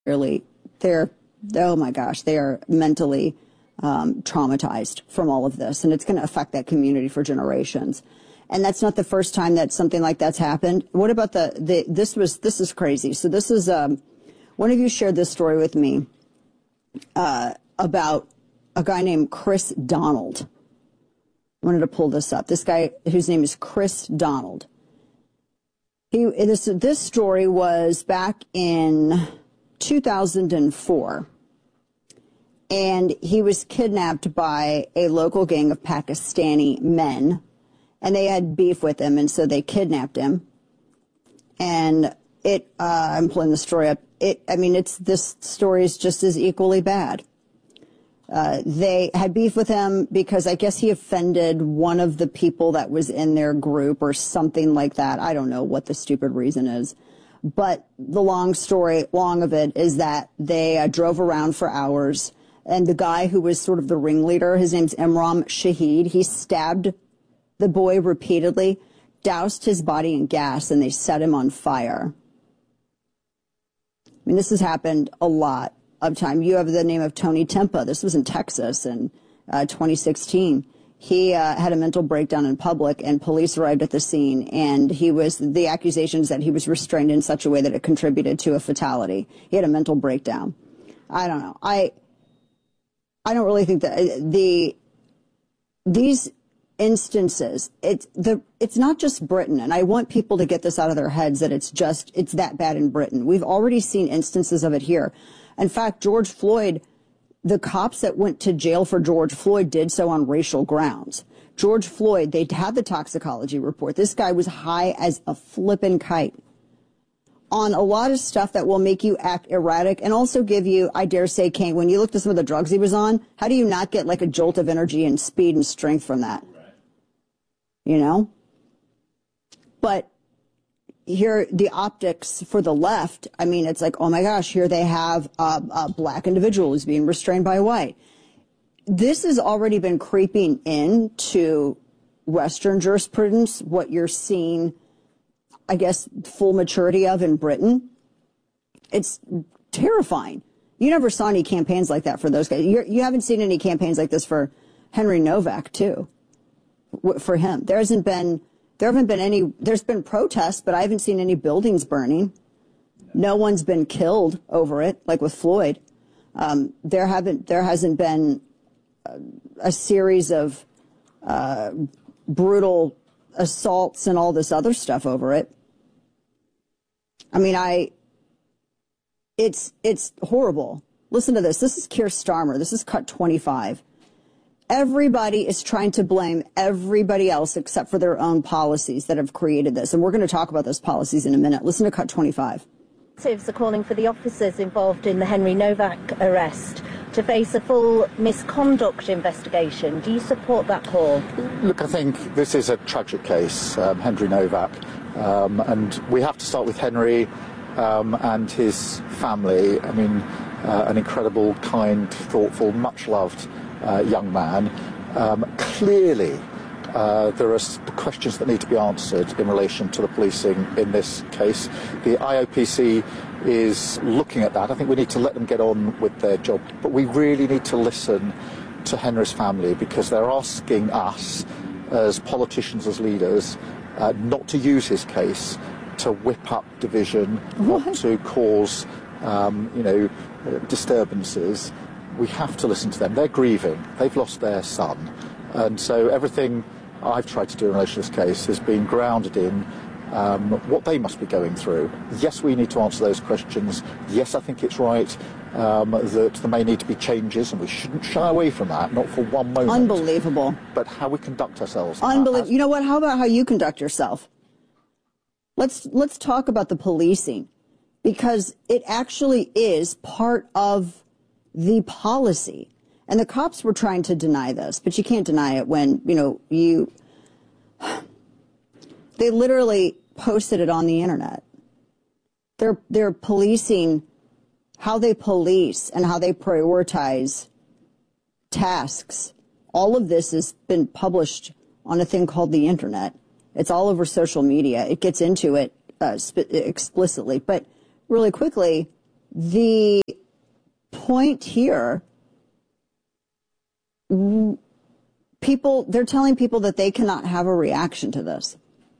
Really, oh my gosh, they are mentally traumatized from all of this, and it's going to affect that community for generations. And that's not the first time that something like that's happened. What about this is crazy. So this is, one of you shared this story with me, about a guy named Chris Donald. I wanted to pull this up. This guy, whose name is Chris Donald. This story was back in 2004. And he was kidnapped by a local gang of Pakistani men. And they had beef with him, and so they kidnapped him. And I'm pulling the story up. This story is just as equally bad. They had beef with him because I guess he offended one of the people that was in their group or something like that. I don't know what the stupid reason is. But the long of it is that they drove around for hours. And the guy who was sort of the ringleader, his name's Imran Shahid, he stabbed the boy repeatedly, doused his body in gas, and they set him on fire. I mean, this has happened a lot of time. You have the name of Tony Tempa. This was in Texas in 2016. He had a mental breakdown in public, and police arrived at the scene, and the accusations that he was restrained in such a way that it contributed to a fatality. He had a mental breakdown. I don't know. I don't really think that these instances, it's not just Britain, and I want people to get this out of their heads that it's that bad in Britain. We've already seen instances of it here. In fact, George Floyd, the cops that went to jail for George Floyd did so on racial grounds. George Floyd, they had the toxicology report. This guy was high as a flippin' kite on a lot of stuff that will make you act erratic and also give you, I dare say, Kane, when you look at some of the drugs he was on, how do you not get like a jolt of energy and speed and strength from that? You know? But here, the optics for the left, I mean, it's like, oh my gosh, here they have a black individual who's being restrained by a white. This has already been creeping into Western jurisprudence, what you're seeing, I guess, full maturity of in Britain. It's terrifying. You never saw any campaigns like that for those guys. You haven't seen any campaigns like this for Henry Novak, too. For him, there haven't been any. There's been protests, but I haven't seen any buildings burning. No one's been killed over it, like with Floyd. There hasn't been a series of brutal assaults and all this other stuff over it. I mean, it's horrible. Listen to this. This is Keir Starmer. This is cut 25. Everybody is trying to blame everybody else except for their own policies that have created this. And we're going to talk about those policies in a minute. Listen to cut 25. Are calling for the officers involved in the Henry Novak arrest to face a full misconduct investigation. Do you support that call? Look, I think this is a tragic case, Henry Novak, and we have to start with Henry and his family. I mean, an incredible, kind, thoughtful, much-loved young man. Clearly, there are questions that need to be answered in relation to the policing in this case. The IOPC is looking at that. I think we need to let them get on with their job, but we really need to listen to Henry's family because they're asking us as politicians, as leaders, not to use his case to whip up division, not to cause, disturbances. We have to listen to them. They're grieving. They've lost their son. And so everything I've tried to do in relation to this case has been grounded in what they must be going through. Yes, we need to answer those questions. Yes, I think it's right that there may need to be changes, and we shouldn't shy away from that, not for one moment. Unbelievable. But how we conduct ourselves. Unbelievable. You know what? How about how you conduct yourself? Let's talk about the policing, because it actually is part of the policy. And the cops were trying to deny this, but you can't deny it when, they literally posted it on the internet. They're policing how they police and how they prioritize tasks. All of this has been published on a thing called the internet. It's all over social media. It gets into it explicitly. But really quickly, The point here, they're telling people that they cannot have a reaction to this.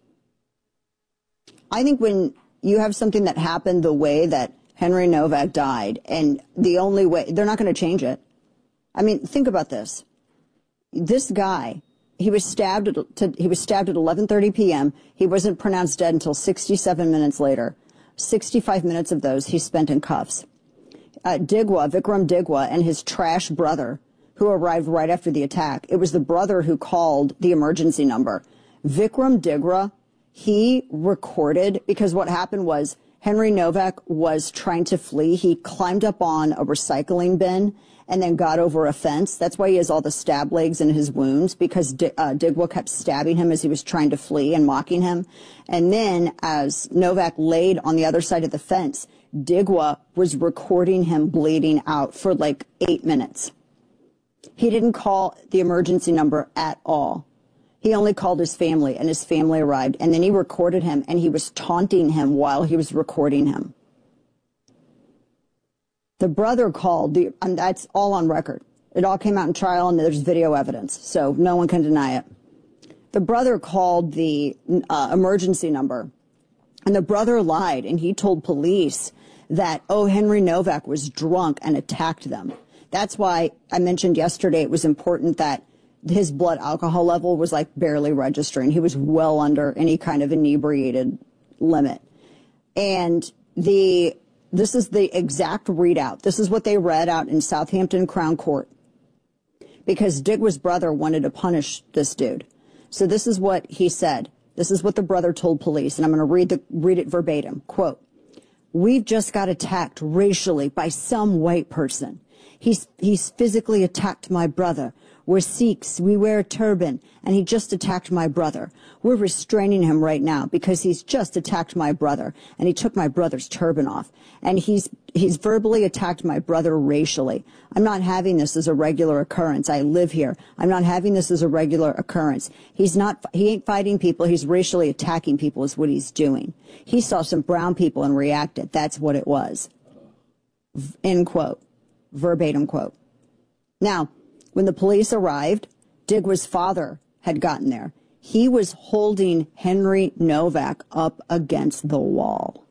I think when you have something that happened the way that Henry Novak died, and the only way, they're not going to change it. I mean, think about this. This guy, he was stabbed at 11:30 p.m. He wasn't pronounced dead until 67 minutes later. 65 minutes of those he spent in cuffs. Vikram Digwa, and his trash brother, who arrived right after the attack. It was the brother who called the emergency number. Vikram Digwa, he recorded, because what happened was Henry Novak was trying to flee. He climbed up on a recycling bin and then got over a fence. That's why he has all the stab legs in his wounds, because Digwa kept stabbing him as he was trying to flee and mocking him. And then as Novak laid on the other side of the fence, Digwa was recording him bleeding out for like 8 minutes. He didn't call the emergency number at all. He only called his family, and his family arrived. And then he recorded him, and he was taunting him while he was recording him. The brother called, and that's all on record. It all came out in trial, and there's video evidence, so no one can deny it. The brother called the emergency number, and the brother lied, and he told police that, Henry Novak was drunk and attacked them. That's why I mentioned yesterday it was important that his blood alcohol level was like barely registering. He was well under any kind of inebriated limit. And this is the exact readout. This is what they read out in Southampton Crown Court, because Digwa's brother wanted to punish this dude. So this is what he said. This is what the brother told police, and I'm going to read it verbatim. Quote, "We've just got attacked racially by some white person. He's physically attacked my brother. We're Sikhs, we wear a turban, and he just attacked my brother. We're restraining him right now because he's just attacked my brother, and he took my brother's turban off. And he's verbally attacked my brother racially. I'm not having this as a regular occurrence. I live here. I'm not having this as a regular occurrence. He ain't fighting people. He's racially attacking people is what he's doing. He saw some brown people and reacted. That's what it was." End quote. Verbatim quote. Now, when the police arrived, Digwa's father had gotten there. He was holding Henry Novak up against the wall.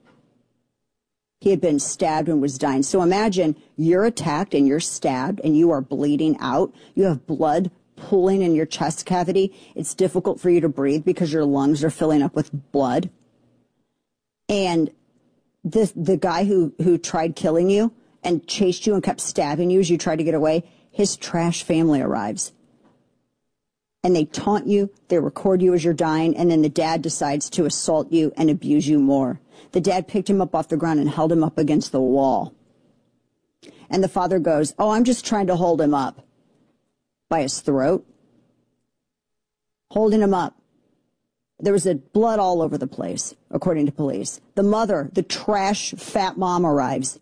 He had been stabbed and was dying. So imagine you're attacked and you're stabbed and you are bleeding out. You have blood pooling in your chest cavity. It's difficult for you to breathe because your lungs are filling up with blood. And the guy who tried killing you and chased you and kept stabbing you as you tried to get away, his trash family arrives. And they taunt you, they record you as you're dying, and then the dad decides to assault you and abuse you more. The dad picked him up off the ground and held him up against the wall. And the father goes, I'm just trying to hold him up. By his throat. Holding him up. There was blood all over the place, according to police. The mother, the trash fat mom, arrives.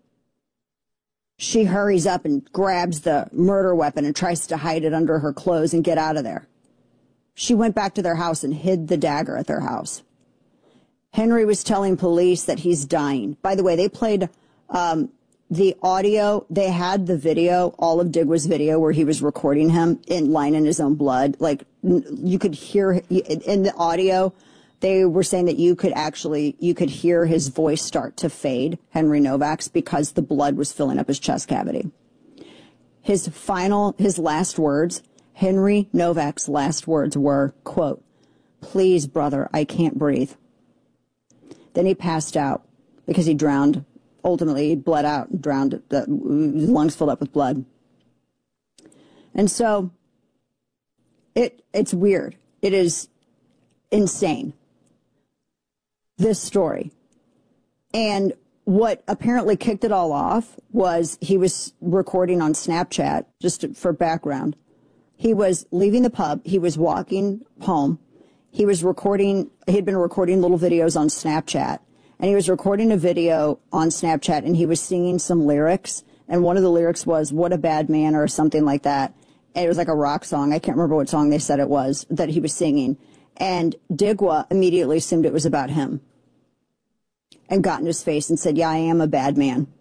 She hurries up and grabs the murder weapon and tries to hide it under her clothes and get out of there. She went back to their house and hid the dagger at their house. Henry was telling police that he's dying. By the way, they played the audio. They had the video, all of Digwa's video, where he was recording him lying in his own blood. Like, you could hear in the audio. They were saying that you could hear his voice start to fade, Henry Novak's, because the blood was filling up his chest cavity. His last words, Henry Novak's last words were, quote, "Please, brother, I can't breathe." Then he passed out because he drowned. Ultimately, he bled out and drowned. His lungs filled up with blood. And so it's weird. It is insane, this story. And what apparently kicked it all off was he was recording on Snapchat, just for background. He was leaving the pub. He was walking home. He had been recording little videos on Snapchat. And he was recording a video on Snapchat, and he was singing some lyrics. And one of the lyrics was, "What a bad man," or something like that. And it was like a rock song. I can't remember what song they said it was that he was singing. And Digwa immediately assumed it was about him and got in his face and said, "Yeah, I am a bad man."